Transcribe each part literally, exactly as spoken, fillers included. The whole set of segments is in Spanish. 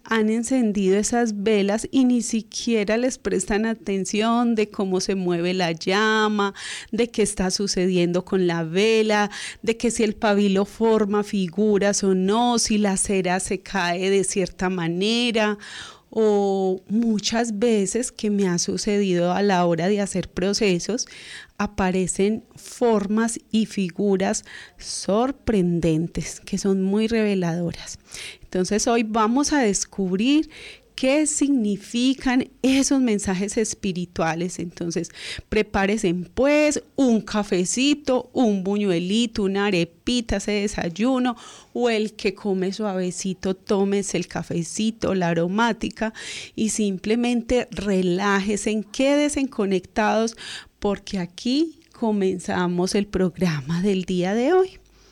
han encendido esas velas y ni siquiera les prestan atención de cómo se mueve la llama, de qué está sucediendo con la vela, de que si el pabilo forma figuras o no, si la cera se cae de cierta manera. O muchas veces que me ha sucedido a la hora de hacer procesos, aparecen formas y figuras sorprendentes que son muy reveladoras. Entonces hoy vamos a descubrir qué significan esos mensajes espirituales. Entonces, prepárense pues un cafecito, un buñuelito, una arepita, ese desayuno, o el que come suavecito, tómese el cafecito, la aromática, y simplemente relájense, quédense conectados, porque aquí comenzamos el programa del día de hoy.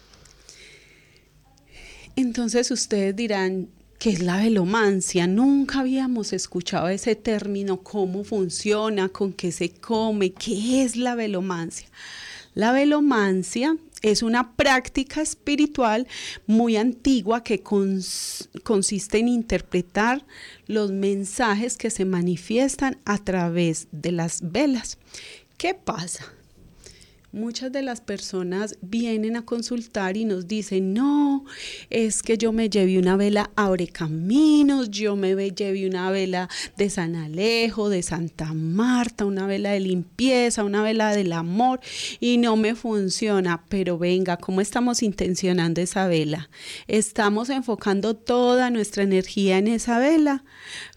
Entonces ustedes dirán, ¿qué es la velomancia? Nunca habíamos escuchado ese término, cómo funciona, con qué se come, ¿qué es la velomancia? La velomancia es una práctica espiritual muy antigua que cons- consiste en interpretar los mensajes que se manifiestan a través de las velas. ¿Qué pasa? Muchas de las personas vienen a consultar y nos dicen, no, es que yo me llevé una vela Abre Caminos, yo me llevé una vela de San Alejo, de Santa Marta, una vela de limpieza, una vela del amor y no me funciona. Pero venga, ¿cómo estamos intencionando esa vela? ¿Estamos enfocando toda nuestra energía en esa vela?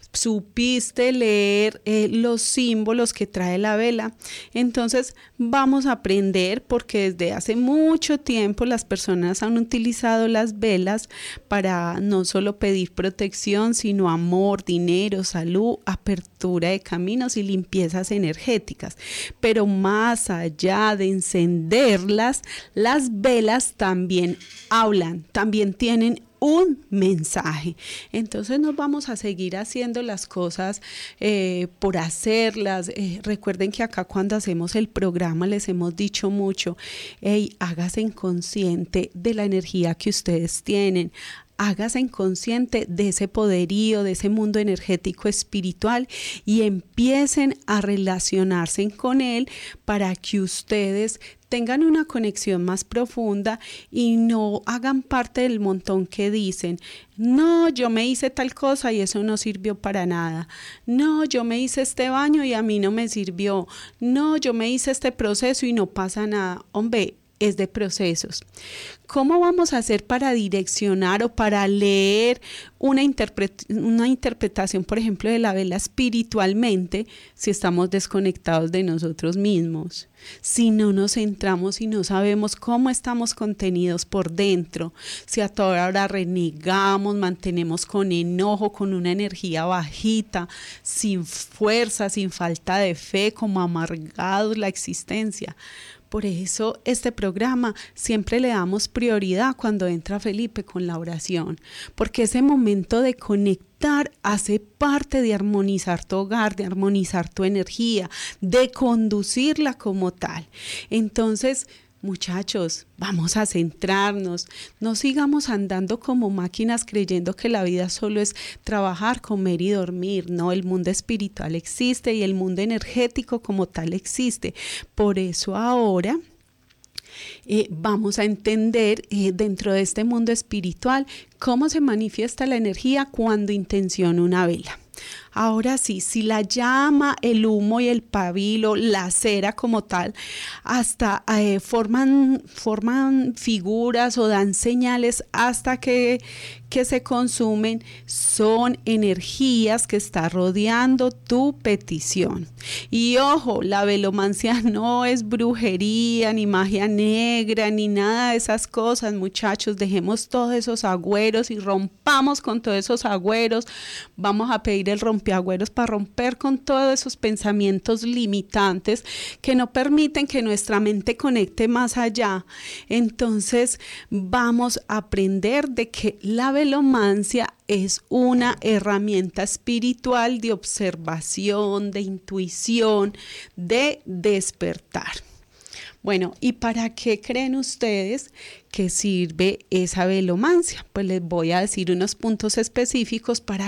¿Supiste leer eh, los símbolos que trae la vela? Entonces vamos a aprender, porque desde hace mucho tiempo las personas han utilizado las velas para no solo pedir protección, sino amor, dinero, salud, apertura de caminos y limpiezas energéticas. Pero más allá de encenderlas, las velas también hablan, también tienen un mensaje. Entonces nos vamos a seguir haciendo las cosas eh, por hacerlas. Eh, recuerden que acá cuando hacemos el programa les hemos dicho mucho, hey, hágase consciente de la energía que ustedes tienen. Hágase consciente de ese poderío, de ese mundo energético espiritual y empiecen a relacionarse con él para que ustedes tengan una conexión más profunda y no hagan parte del montón que dicen, no, yo me hice tal cosa y eso no sirvió para nada. No, yo me hice este baño y a mí no me sirvió. No, yo me hice este proceso y no pasa nada. Hombre, es de procesos. ¿Cómo vamos a hacer para direccionar o para leer una, interpret- una interpretación, por ejemplo, de la vela espiritualmente, si estamos desconectados de nosotros mismos? Si no nos centramos y no sabemos cómo estamos contenidos por dentro, si a toda hora renegamos, mantenemos con enojo, con una energía bajita, sin fuerza, sin falta de fe, como amargados la existencia. Por eso este programa siempre le damos prioridad cuando entra Felipe con la oración, porque ese momento de conectar hace parte de armonizar tu hogar, de armonizar tu energía, de conducirla como tal. Entonces, muchachos, vamos a centrarnos, no sigamos andando como máquinas creyendo que la vida solo es trabajar, comer y dormir. No, el mundo espiritual existe y el mundo energético como tal existe. Por eso ahora eh, vamos a entender eh, dentro de este mundo espiritual cómo se manifiesta la energía cuando intenciono una vela. Ahora sí, si la llama, el humo y el pabilo, la cera como tal, hasta eh, forman, forman figuras o dan señales hasta que, que se consumen, son energías que está rodeando tu petición. Y ojo, la velomancia no es brujería, ni magia negra, ni nada de esas cosas, muchachos. Dejemos todos esos agüeros y rompamos con todos esos agüeros. Vamos a pedir el rompeagüeros para romper con todos esos pensamientos limitantes que no permiten que nuestra mente conecte más allá. Entonces vamos a aprender de que la velomancia es una herramienta espiritual de observación, de intuición, de despertar. Bueno, ¿y para qué creen ustedes que sirve esa velomancia? Pues les voy a decir unos puntos específicos para